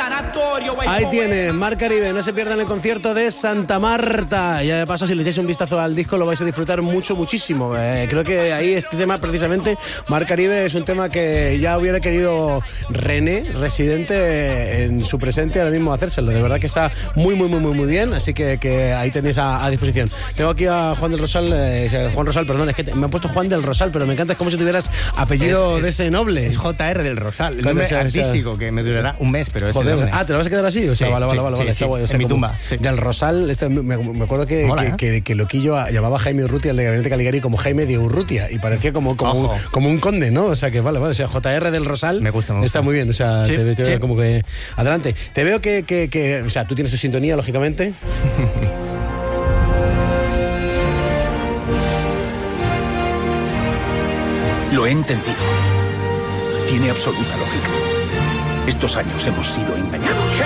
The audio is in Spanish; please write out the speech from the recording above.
Ahí tiene, Mar Caribe, no se pierdan el concierto de Santa Marta. Ya de paso, si le echáis un vistazo al disco, lo vais a disfrutar muchísimo. Creo que ahí este tema, precisamente, Mar Caribe, es un tema que ya hubiera querido René, Residente, en su presente ahora mismo hacérselo. De verdad que está muy bien, así que ahí tenéis a disposición. Tengo aquí a Juan del Rosal, Juan Rosal, perdón, es que me han puesto Juan del Rosal, pero me encanta, es como si tuvieras apellido de ese noble. Es JR del Rosal, el nombre artístico, que me durará un mes, pero es el nombre. ¿Te lo vas a quedar así? O sea, vale, está guay. O sea, en mi tumba. Sí. Del Rosal, me acuerdo que Loquillo llamaba a Jaime Urrutia, el de Gabinete Caligari, como Jaime de Urrutia, y parecía como un conde, ¿no? O sea, que vale, o sea, JR del Rosal me gusta. Está muy bien, o sea, te veo como que... Adelante. Te veo que o sea, tú tienes tu sintonía, lógicamente. Lo he entendido. Tiene absoluta lógica. Estos años hemos sido engañados.